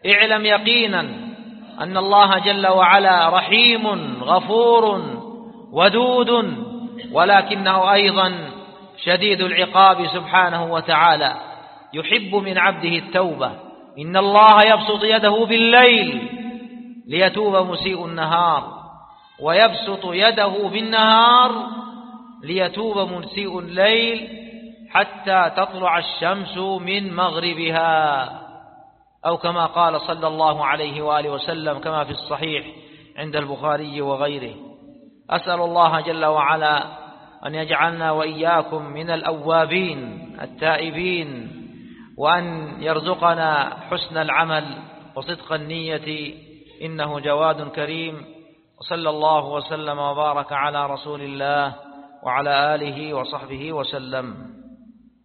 اعلم يقينا أن الله جل وعلا رحيم غفور ودود، ولكنه أيضا شديد العقاب سبحانه وتعالى، يحب من عبده التوبة. إن الله يبسط يده بالليل ليتوب مسيء النهار، ويبسط يده بالنهار ليتوب مسيء الليل حتى تطلع الشمس من مغربها، أو كما قال صلى الله عليه وآله وسلم كما في الصحيح عند البخاري وغيره. أسأل الله جل وعلا أن يجعلنا وإياكم من الأوابين التائبين، وأن يرزقنا حسن العمل وصدق النية، إنه جواد كريم. وصلى الله وسلم وبارك على رسول الله وعلى آله وصحبه وسلم.